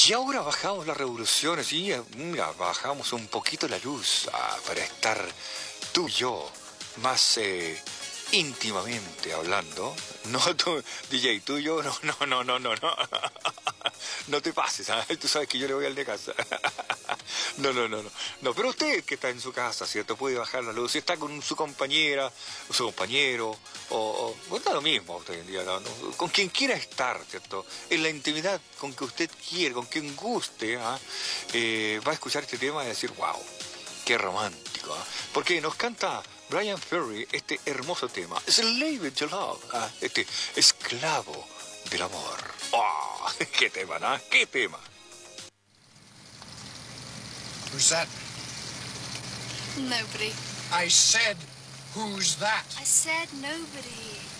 Y ahora bajamos las revoluciones y mira, bajamos un poquito la luz para estar tú y yo más íntimamente hablando. No, tú, DJ, tú y yo, no. No te pases, ¿sabes? Tú sabes que yo le voy al de casa. No, pero usted que está en su casa, ¿cierto? Puede bajar la luz. Si está con su compañera, o su compañero, bueno, da lo mismo hoy en día, ¿no? Con quien quiera estar, ¿cierto? En la intimidad con que usted quiere, con quien guste, va a escuchar este tema y decir, wow, qué romántico, porque nos canta Brian Ferry este hermoso tema, Slave to Love, este esclavo del amor. ¡Oh! ¡Qué tema, ¿no? ¡Qué tema! Who's that? Nobody. I said, who's that? I said nobody.